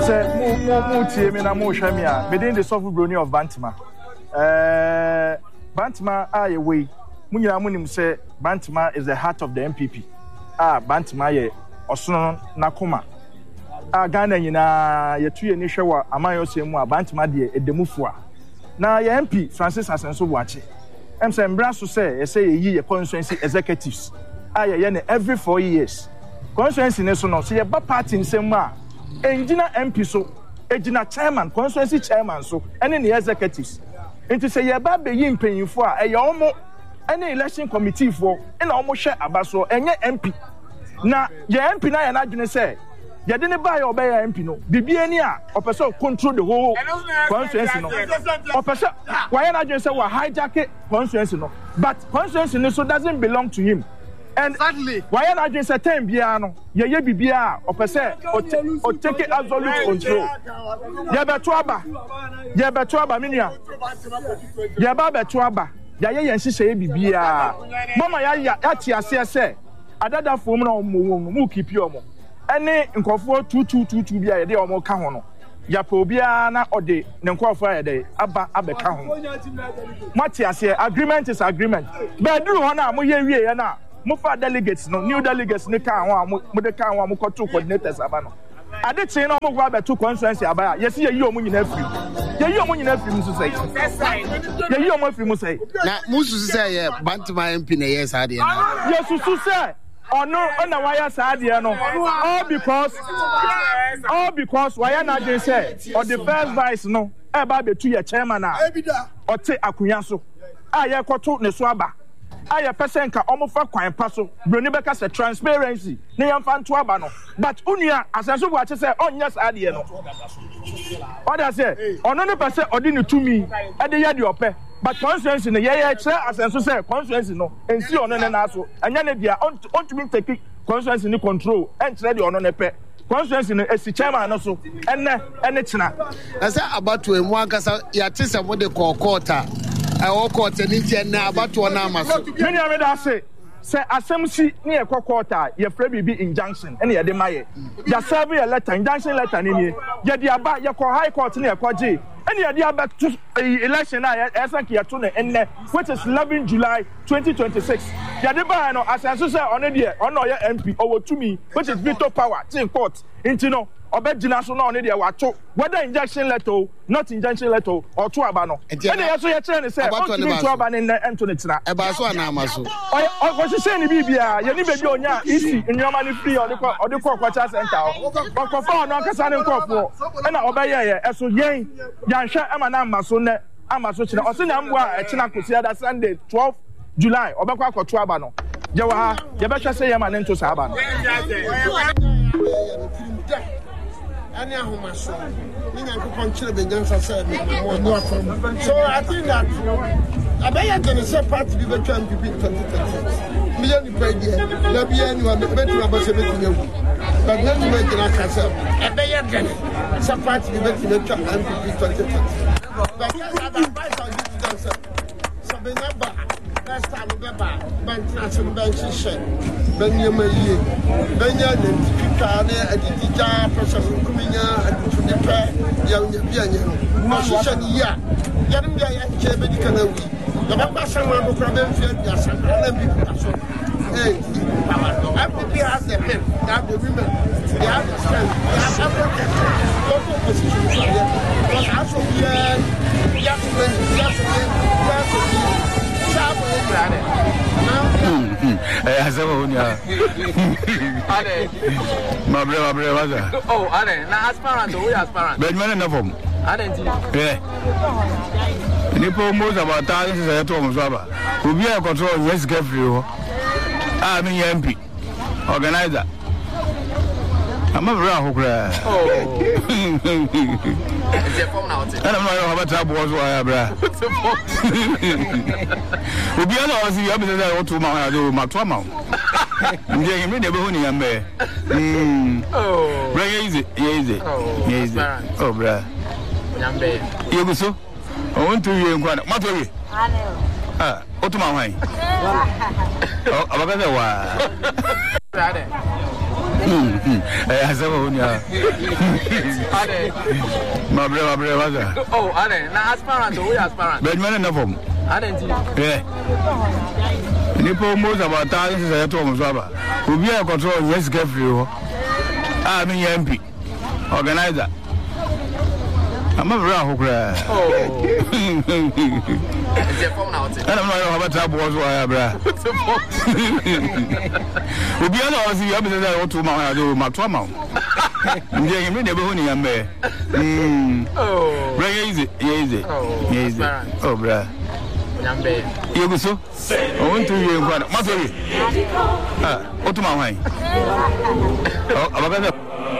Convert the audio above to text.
Say, Muti, Mina Moshamia, within the soft brony of Bantima. Bantima, I away. Munya Munim say, Bantima is the heart of the MPP. Bantima, ye, Osun Nakuma. Ghana, ye 2 years Nishawa, Amayo Semua, Bantima, de Demufua. Now, your MP, Francis Asenso Wachi. I'm saying, Brasso say, ye constituency executives. Every 4 years. Constituency National, see a party in Sema. Engineer MP so, engineer chairman, constituency chairman so, and then the executives. And to say, yeah, baby, you paying for a almost any election committee for, and almost share abaso, and your MP. Now, your MP now, and I didn't say, you didn't buy or buy a MP no. BBNia, or person control the whole constituency no. Or person, why not just say, well, hijack it, constituency no. But constituency no, so doesn't belong to him. And exactly. Why not just a time piano? Ye bibia or per se or take it absolute control. Yabatuaba minia. Yabatuaba. Yaya and she say bibia. Mama yatia say. Adada for mu keep your mo. Any nkofo 2222 bia de omo ka ho no. Yapo bia na ode ne nkofo ayede aba abeka ho. Matia say agreement is agreement. But do ho na mo ye wie na. Mufa delegates no new delegates ne kan ho mo de kan ho mo koto coordinators aba no ade che no mo gwa beto constituency aba ya yesi ye omo nyina afiri ye omo nyina afiri musu say ye omo afiri musu say na musu say ye Bantima MP na yes ade na yesu say ono na waya saade no all because waya na dey say or the first vice no e ba betu ye chairman a o te akunya so a ye koto ne so aba aya person ka omofa kwan pa so broni beka say transparency ne yamfa nto aba no but unia asenso bu ache say onya saade no oda say ono ne person odi ne tumi e de ye de ope but constituency ne ye kire asenso say constituency no ensi ono ne na so anya ne dia on to be take constituency ni control en kire de ono ne pe constituency no esi chairman no so ene china na say abato emu ankasa ya tese mo de kokota I court and Indian about to an amaso. Many of it I say Assemblea near Kokota, your Frebby be injunction, any of the Maye. You serve a letter, injunction letter in here. Yet the about your high court near Kwaji. Any idea about election I think you tune in which is 11 July 2026. Yadiba no as I say on the your MP over to me, which is veto power, in court, into no. Obed national on the wacho whether injection letter not injection letter or two abano and also your train say to aban in Antonetina ebaso anamaso o was saying bibia ye ni bebi onya easy in your money free or the kwacha center o ko fa no kasa ne nkofo e na obeye ye eso yen yanhwe amana amaso ne amaso china o se na mboa e china kosi ada Sunday 12 July obekwa akoto abano je wa ha ye be hwe say ye ma ne nto sa abano any ahomaso ni nyankopon kire benyansa say so I think that abaya gonna say party be betwa MPP 2030 million per year na bia ni wa betu abase betu nyawu but na me gina kasa abaya gonna say party be betwa MPP 2030 but that advice on this dance so be number last time beba bantraction bench share benyamalie benya ntika ne adidija person kuminya aditunepa ya bianye no shisha ni ya yanim ya yanche be dikana wi da baba sama do kra be mfia dia sama na bi so MPP has the men that the women they have the strength they have everything local position because as of here My brother. Oh, Anne, now aspirant, we aspirant. But man, enough of them. Yeah. Nipo most about thousands of Thomas Baba. Who be a control, yes, Gabriel. I mean, MP, organizer. I'm a brown cry. Oh, I don't know how much I was. Why, bra? We'll be able to see you to my trauma. You made a bony young man. Oh, very easy. Easy. Oh, bra. Young man. You go so? I want to hear what way? Ah, what to my way? Oh, I'm going to I said, my brother was there. Oh, are they? Now, aspirant, we aspirant. But man, enough of them. I didn't. Yeah. Nipo most about thousands of Thomas Rubber. Will be a control, yes, careful. I mean, MP, organizer. I'm a brown cry. Oh, it's a phone out. I don't know how much I was why I bra. Will be other see up to my trauma. I'm getting rid of honey and bear. Oh, very easy, easy. Easy. Oh, bra. You go so? I want to hear what? What are you? Ah, what to my way? Oh, I'm